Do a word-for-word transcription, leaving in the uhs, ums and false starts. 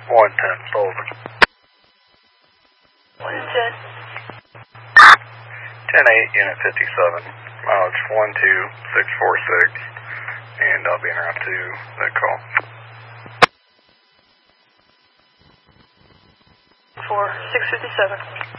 one ten, Sullivan. one ten. ten eight, Unit fifty-seven. Mileage one two six four six. And I'll be en route to that call. four six fifty-seven.